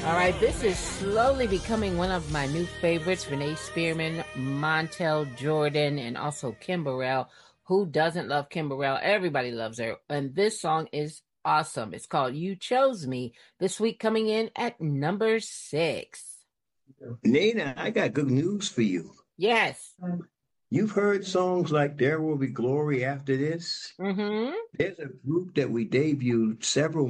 All right, this is slowly becoming one of my new favorites. Renee Spearman, Montel Jordan, and also Kim Burrell. Who doesn't love Kim Burrell? Everybody loves her. And this song is awesome. It's called You Chose Me. This week coming in at number 6. Nina, I got good news for you. Yes. You've heard songs like There Will Be Glory After This. Mm-hmm. There's a group that we debuted several